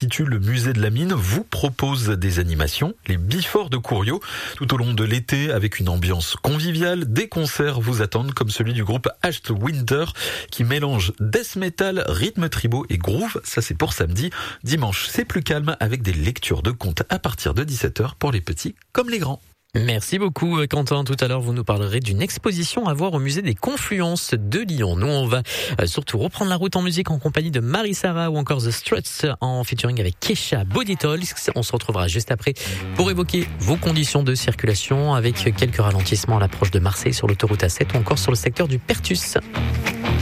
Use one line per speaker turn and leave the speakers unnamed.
l'Institut, le musée de la mine, vous propose des animations, les Before de Couriot, tout au long de l'été avec une ambiance conviviale. Des concerts vous attendent comme celui du groupe Ashed Winter qui mélange death metal, rythme tribaux et groove. Ça c'est pour samedi. Dimanche c'est plus calme avec des lectures de contes à partir de 17h pour les petits comme les grands.
Merci beaucoup Quentin. Tout à l'heure, vous nous parlerez d'une exposition à voir au musée des Confluences de Lyon. Nous, on va surtout reprendre la route en musique en compagnie de Marie-Sara ou encore The Struts en featuring avec Kesha Body Talks. On se retrouvera juste après pour évoquer vos conditions de circulation avec quelques ralentissements à l'approche de Marseille sur l'autoroute A7 ou encore sur le secteur du Pertus.